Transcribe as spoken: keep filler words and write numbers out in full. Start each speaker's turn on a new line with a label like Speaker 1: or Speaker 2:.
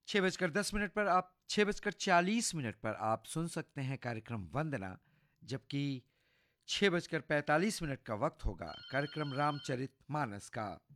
Speaker 1: छः बजकर दस मिनट पर आप छः बजकर चालीस मिनट पर आप सुन सकते हैं कार्यक्रम वंदना, जबकि छः बजकर पैंतालीस मिनट का वक्त होगा कार्यक्रम रामचरित मानस का।